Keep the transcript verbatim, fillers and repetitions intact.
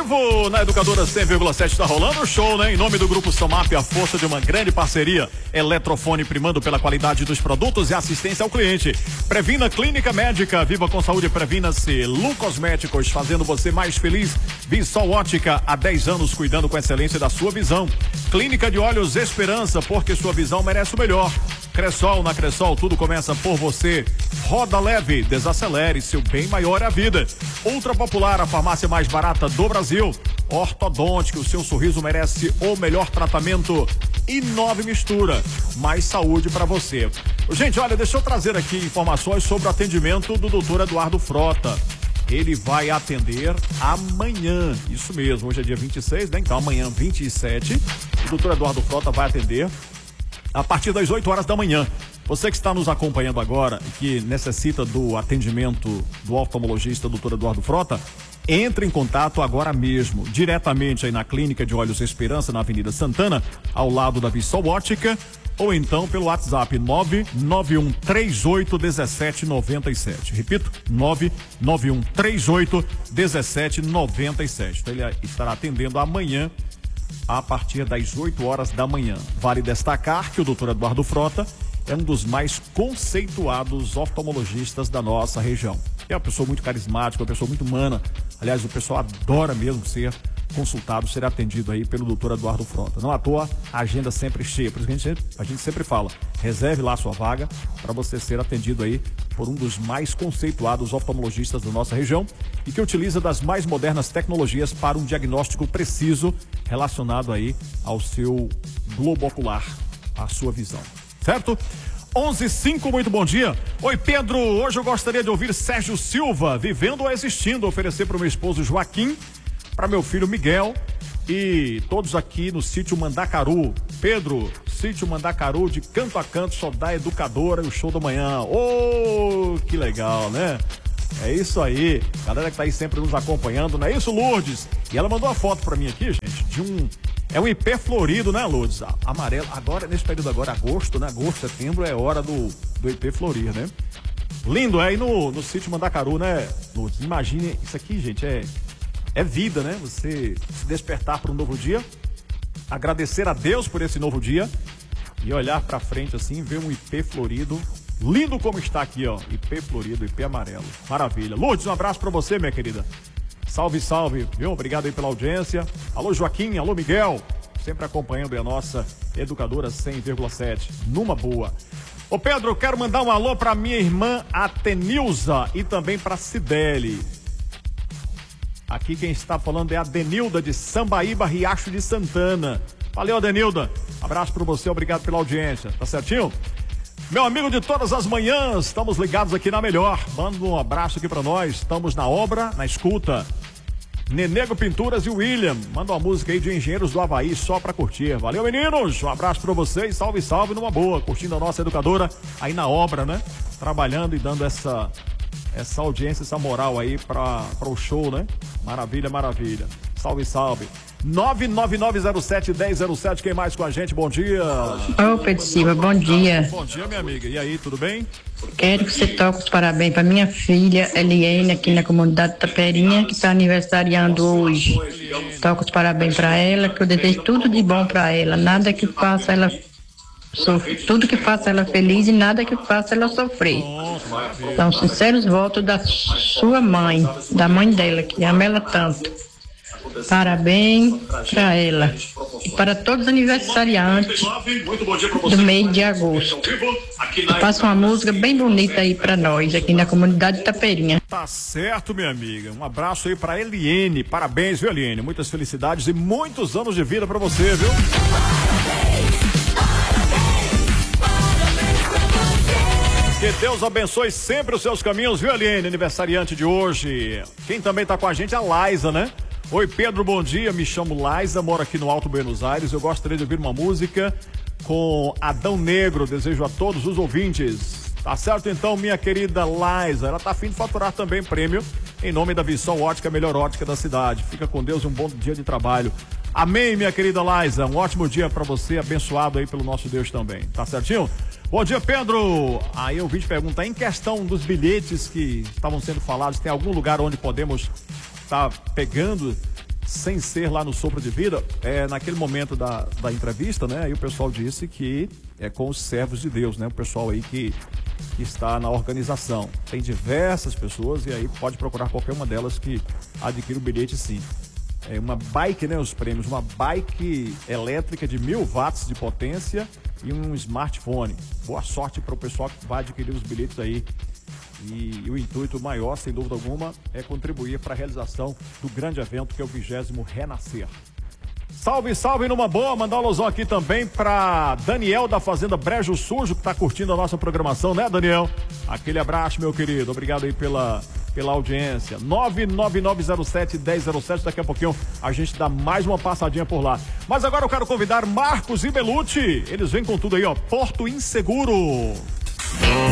vivo na Educadora cem vírgula sete está rolando o show, né? Em nome do Grupo Somap, a força de uma grande parceria. Eletrofone primando pela qualidade dos produtos e assistência ao cliente. Previna Clínica Médica, viva com saúde, previna-se. Lu Cosméticos, fazendo você mais feliz. Visol Ótica, há dez anos cuidando com excelência da sua visão. Clínica de Olhos Esperança, porque sua visão merece o melhor. Cressol, na Cressol, tudo começa por você. Roda Leve, desacelere, seu bem maior é a vida. Ultra Popular, a farmácia mais barata do Brasil. Ortodôntica, o seu sorriso merece o melhor tratamento. E Nove Mistura, mais saúde para você. Gente, olha, deixa eu trazer aqui informações sobre o atendimento do doutor Eduardo Frota. Ele vai atender amanhã, isso mesmo, hoje é dia vinte e seis, né? Então amanhã, vinte e sete, o doutor Eduardo Frota vai atender a partir das oito horas da manhã. Você que está nos acompanhando agora e que necessita do atendimento do oftalmologista doutor Eduardo Frota, entre em contato agora mesmo, diretamente aí na Clínica de Olhos Esperança, na Avenida Santana, ao lado da Visol Ótica, ou então pelo WhatsApp nove nove um três oito um sete nove sete. Repito, nove nove um três oito um sete nove sete. Então ele estará atendendo amanhã a partir das oito horas da manhã. Vale destacar que o doutor Eduardo Frota é um dos mais conceituados oftalmologistas da nossa região. É uma pessoa muito carismática, uma pessoa muito humana. Aliás, o pessoal adora mesmo ser consultado, ser atendido aí pelo doutor Eduardo Frota. Não à toa, a agenda sempre cheia. Por isso que a gente, a gente sempre fala, reserve lá a sua vaga para você ser atendido aí por um dos mais conceituados oftalmologistas da nossa região e que utiliza das mais modernas tecnologias para um diagnóstico preciso relacionado aí ao seu globo ocular, à sua visão. Certo? onze e cinco, muito bom dia. Oi, Pedro, hoje eu gostaria de ouvir Sérgio Silva, Vivendo ou Existindo, oferecer para o meu esposo Joaquim, para meu filho Miguel e todos aqui no sítio Mandacaru. Pedro, sítio Mandacaru, de canto a canto, só dá Educadora e o show da manhã. Oh, que legal, né? É isso aí, galera que tá aí sempre nos acompanhando, não é isso, Lourdes? E ela mandou uma foto para mim aqui, gente, de um... É um ipê florido, né, Lourdes? Amarelo. Agora, nesse período agora, agosto, né? Agosto, setembro é hora do, do ipê florir, né? Lindo, é aí no, no sítio Mandacaru, né, Lourdes? Imagine, isso aqui, gente, é, é vida, né? Você se despertar para um novo dia, agradecer a Deus por esse novo dia e olhar para frente assim, ver um ipê florido. Lindo como está aqui, ó. Ipê florido, ipê amarelo. Maravilha. Lourdes, um abraço para você, minha querida. Salve, salve, viu? Obrigado aí pela audiência. Alô, Joaquim, alô, Miguel. Sempre acompanhando a nossa Educadora cem vírgula sete. Numa boa. Ô, Pedro, eu quero mandar um alô pra minha irmã Atenilza e também pra Cibele. Aqui quem está falando é a Denilda de Sambaíba, Riacho de Santana. Valeu, Adenilda. Abraço pra você, obrigado pela audiência. Tá certinho? Meu amigo de todas as manhãs, estamos ligados aqui na Melhor. Manda um abraço aqui pra nós. Estamos na obra, na escuta. Nenego Pinturas e William. Manda uma música aí de Engenheiros do Havaí só pra curtir. Valeu, meninos. Um abraço pra vocês. Salve, salve numa boa. Curtindo a nossa Educadora aí na obra, né? Trabalhando e dando essa, essa audiência, essa moral aí pra, pra o show, né? Maravilha, maravilha. Salve, salve. nove nove nove zero sete um zero zero sete, quem mais com a gente? Bom dia. Ô, Pedro Silva, bom dia. Bom dia, minha amiga. E aí, tudo bem? Quero que você toque os parabéns para minha filha Eliane, aqui na comunidade Taperinha, que está aniversariando hoje. Toque os parabéns para ela, que eu desejo tudo de bom para ela. Nada que faça ela sofrer, tudo que faça ela feliz e nada que faça ela sofrer. Então, sinceros votos da sua mãe, da mãe dela, que ama ela tanto. Parabéns para ela e para todos os aniversariantes do mês de agosto. Faça uma música bem bonita aí para nós, aqui na comunidade Taperinha. Tá certo, minha amiga. Um abraço aí para Eliene. Parabéns, viu, Eliene? Muitas felicidades e muitos anos de vida para você, viu? Que Deus abençoe sempre os seus caminhos, viu, Eliene? Aniversariante de hoje. Quem também tá com a gente é a Laisa, né? Oi, Pedro, bom dia. Me chamo Laisa, moro aqui no Alto Buenos Aires. Eu gostaria de ouvir uma música com Adão Negro. Desejo a todos os ouvintes. Tá certo, então, minha querida Laisa. Ela tá a fim de faturar também prêmio em nome da Visol Ótica, a melhor ótica da cidade. Fica com Deus e um bom dia de trabalho. Amém, minha querida Laisa. Um ótimo dia para você, abençoado aí pelo nosso Deus também. Tá certinho? Bom dia, Pedro. Aí eu vim te perguntar, em questão dos bilhetes que estavam sendo falados, tem algum lugar onde podemos estar pegando sem ser lá no Sopro de Vida, é, naquele momento da, da entrevista, né, aí o pessoal disse que é com os servos de Deus, né, o pessoal aí que, que está na organização. Tem diversas pessoas e aí pode procurar qualquer uma delas que adquire o bilhete, sim. É uma bike, né, os prêmios, uma bike elétrica de mil watts de potência e um smartphone. Boa sorte para o pessoal que vai adquirir os bilhetes aí. E, e o intuito maior, sem dúvida alguma, é contribuir para a realização do grande evento que é o vigésimo Renascer. Salve, salve numa boa, mandar um alusão aqui também para Daniel da Fazenda Brejo Sujo, que está curtindo a nossa programação, né, Daniel? Aquele abraço, meu querido, obrigado aí pela, pela audiência. nove nove nove zero sete, um zero zero sete, daqui a pouquinho a gente dá mais uma passadinha por lá. Mas agora eu quero convidar Marcos e Belucci, eles vêm com tudo aí, ó, Porto Inseguro.